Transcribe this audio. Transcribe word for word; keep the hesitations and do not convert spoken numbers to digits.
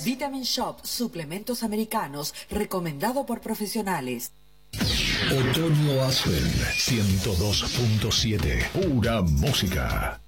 Vitamin Shop, suplementos americanos, recomendado por profesionales. Otoño Aspen ciento dos punto siete, pura música.